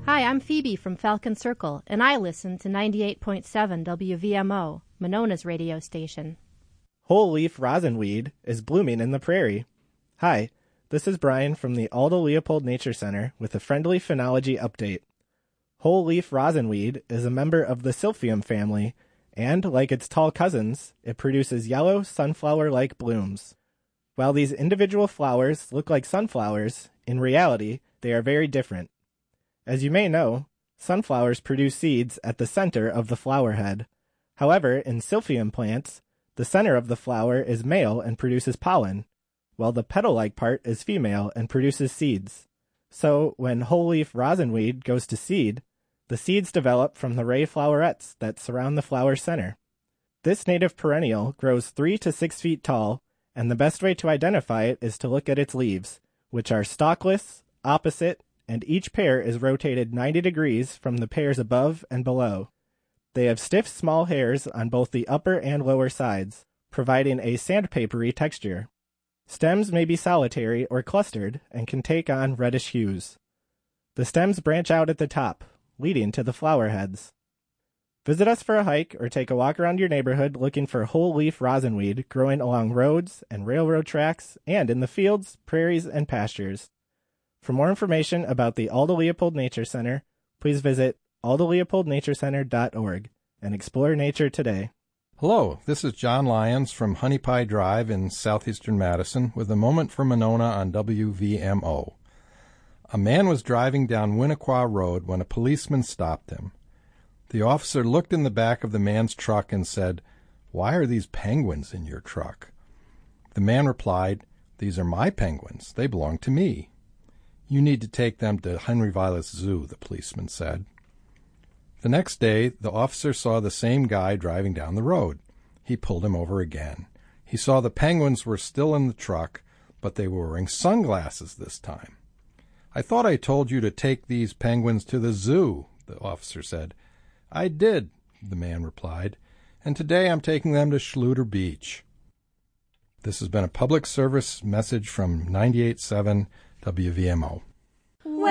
Hi, I'm Phoebe from Falcon Circle, and I listen to 98.7 WVMO, Monona's radio station. Whole leaf rosinweed is blooming in the prairie. Hi, this is Brian from the Aldo Leopold Nature Center with a friendly phenology update. Whole leaf rosinweed is a member of the Silphium family, and, like its tall cousins, it produces yellow, sunflower-like blooms. While these individual flowers look like sunflowers, in reality, they are very different. As you may know, sunflowers produce seeds at the center of the flower head. However, in Silphium plants, the center of the flower is male and produces pollen, while the petal-like part is female and produces seeds. So, when whole leaf rosinweed goes to seed, the seeds develop from the ray flowerets that surround the flower center. This native perennial grows 3 to 6 feet tall, and the best way to identify it is to look at its leaves, which are stalkless, opposite, and each pair is rotated 90 degrees from the pairs above and below. They have stiff, small hairs on both the upper and lower sides, providing a sandpapery texture. Stems may be solitary or clustered and can take on reddish hues. The stems branch out at the top, leading to the flower heads. Visit us for a hike or take a walk around your neighborhood looking for whole leaf rosinweed growing along roads and railroad tracks and in the fields, prairies, and pastures. For more information about the Aldo Leopold Nature Center, please visit aldoleopoldnaturecenter.org and explore nature today. Hello, this is John Lyons from Honey Pie Drive in southeastern Madison with a moment for Monona on WVMO. A man was driving down Winnequa Road when a policeman stopped him. The officer looked in the back of the man's truck and said, "Why are these penguins in your truck?" The man replied, "These are my penguins. They belong to me." "You need to take them to Henry Vilas Zoo," the policeman said. The next day, the officer saw the same guy driving down the road. He pulled him over again. He saw the penguins were still in the truck, but they were wearing sunglasses this time. "I thought I told you to take these penguins to the zoo," the officer said. "I did," the man replied, "and today I'm taking them to Schluter Beach." This has been a public service message from 98.7 WVMO.